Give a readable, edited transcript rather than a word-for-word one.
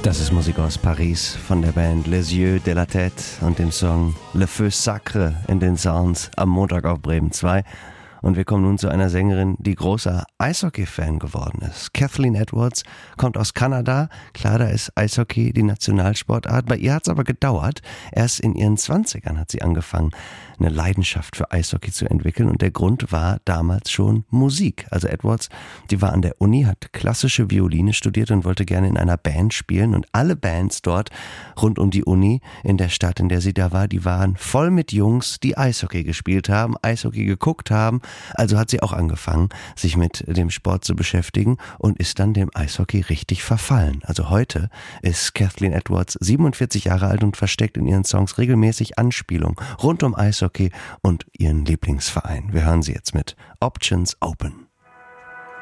Das ist Musik aus Paris von der Band Les Yeux de la Tête und dem Song Le Feu Sacre in den Sounds am Montag auf Bremen 2. Und wir kommen nun zu einer Sängerin, die großer Eishockey-Fan geworden ist. Kathleen Edwards kommt aus Kanada. Klar, da ist Eishockey die Nationalsportart. Bei ihr hat es aber gedauert. Erst in ihren 20ern hat sie angefangen, eine Leidenschaft für Eishockey zu entwickeln. Und der Grund war damals schon Musik. Also Edwards, die war an der Uni, hat klassische Violine studiert und wollte gerne in einer Band spielen. Und alle Bands dort rund um die Uni in der Stadt, in der sie da war, die waren voll mit Jungs, die Eishockey gespielt haben, Eishockey geguckt haben. Also hat sie auch angefangen, sich mit dem Sport zu beschäftigen und ist dann dem Eishockey richtig verfallen. Also heute ist Kathleen Edwards 47 Jahre alt und versteckt in ihren Songs regelmäßig Anspielungen rund um Eishockey und ihren Lieblingsverein. Wir hören sie jetzt mit Options Open.